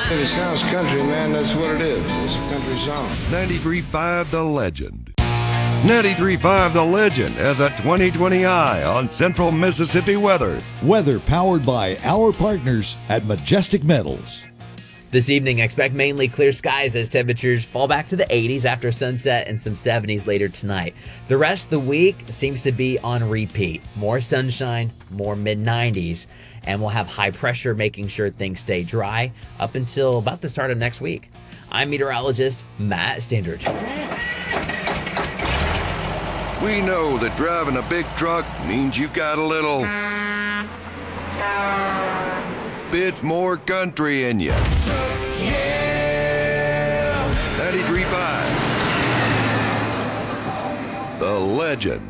If it sounds country, man, that's what it is. It's a country song. 93.5 The Legend. 93.5 The Legend has a 20/20 eye on central Mississippi weather. Weather powered by our partners at Majestic Metals. This evening, expect mainly clear skies as temperatures fall back to the 80s after sunset and some 70s later tonight. The rest of the week seems to be on repeat. More sunshine, more mid-90s, and we'll have high pressure making sure things stay dry up until about the start of next week. I'm meteorologist Matt Standridge. We know that driving a big truck means you got a little bit more country in you. 93.5 The Legend.